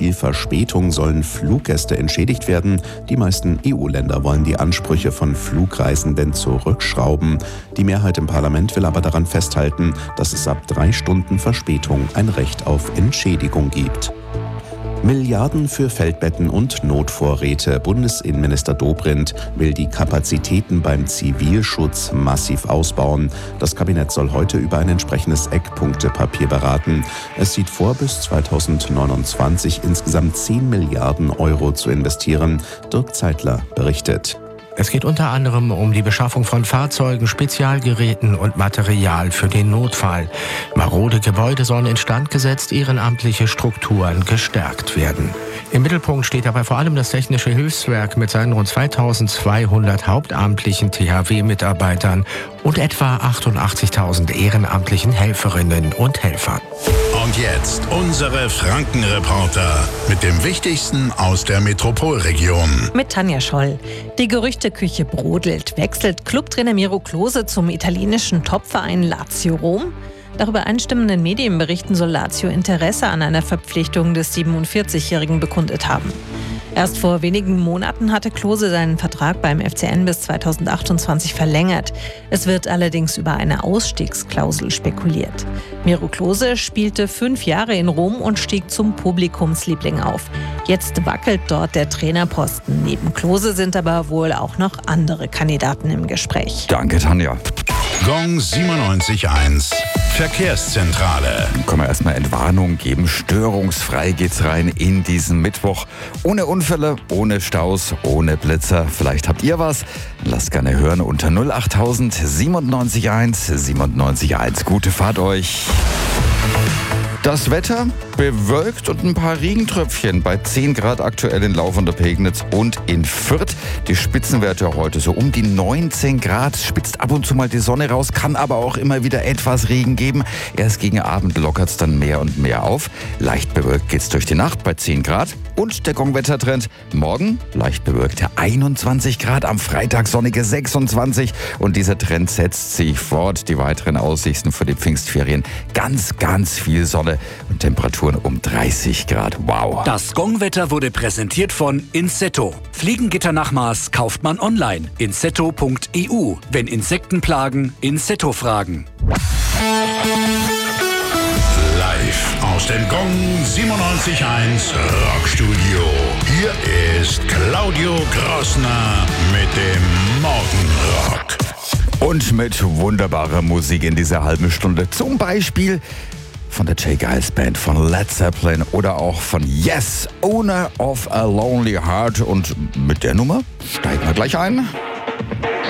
viel Verspätung sollen Fluggäste entschädigt werden. Die meisten EU-Länder wollen die Ansprüche von Flugreisenden zurückschrauben. Die Mehrheit im Parlament will aber daran festhalten, dass es ab 3 Stunden Verspätung ein Recht auf Entschädigung gibt. Milliarden für Feldbetten und Notvorräte. Bundesinnenminister Dobrindt will die Kapazitäten beim Zivilschutz massiv ausbauen. Das Kabinett soll heute über ein entsprechendes Eckpunktepapier beraten. Es sieht vor, bis 2029 insgesamt 10 Milliarden Euro zu investieren. Dirk Zeitler berichtet. Es geht unter anderem um die Beschaffung von Fahrzeugen, Spezialgeräten und Material für den Notfall. Marode Gebäude sollen instand gesetzt, ehrenamtliche Strukturen gestärkt werden. Im Mittelpunkt steht dabei vor allem das Technische Hilfswerk mit seinen rund 2200 hauptamtlichen THW-Mitarbeitern und etwa 88.000 ehrenamtlichen Helferinnen und Helfern. Und jetzt unsere Franken-Reporter mit dem Wichtigsten aus der Metropolregion. Mit Tanja Scholl. Die Gerüchteküche brodelt. Wechselt Clubtrainer Miro Klose zum italienischen Topverein Lazio Rom? Nach übereinstimmenden Medienberichten soll Lazio Interesse an einer Verpflichtung des 47-Jährigen bekundet haben. Erst vor wenigen Monaten hatte Klose seinen Vertrag beim FCN bis 2028 verlängert. Es wird allerdings über eine Ausstiegsklausel spekuliert. Miro Klose spielte 5 Jahre in Rom und stieg zum Publikumsliebling auf. Jetzt wackelt dort der Trainerposten. Neben Klose sind aber wohl auch noch andere Kandidaten im Gespräch. Danke, Tanja. Gong 97.1 Verkehrszentrale. Können wir erstmal Entwarnung geben. Störungsfrei geht's rein in diesen Mittwoch. Ohne Unfälle, ohne Staus, ohne Blitzer. Vielleicht habt ihr was? Lasst gerne hören unter 08000 97.1 97.1. Gute Fahrt euch. Das Wetter bewölkt und ein paar Regentröpfchen bei 10 Grad aktuell in Lauf an der Pegnitz und in Fürth. Die Spitzenwerte heute so um die 19 Grad. Spitzt ab und zu mal die Sonne raus, kann aber auch immer wieder etwas Regen geben. Erst gegen Abend lockert es dann mehr und mehr auf. Leicht bewölkt geht's durch die Nacht bei 10 Grad. Und der Gong-Wettertrend. Morgen leicht bewölkte 21 Grad, am Freitag sonnige 26. Und dieser Trend setzt sich fort. Die weiteren Aussichten für die Pfingstferien. Ganz, ganz viel Sonne und Temperaturen um 30 Grad. Wow. Das Gong-Wetter wurde präsentiert von Insetto. Fliegengitternachmaß kauft man online. Insetto.eu. Wenn Insekten plagen, Insetto fragen. Live aus dem Gong 97.1 Rockstudio. Hier ist Claudio Grossner mit dem Morgenrock. Und mit wunderbarer Musik in dieser halben Stunde. Zum Beispiel von der J. Geils Band, von Led Zeppelin oder auch von Yes, Owner of a Lonely Heart. Und mit der Nummer steigen wir gleich ein.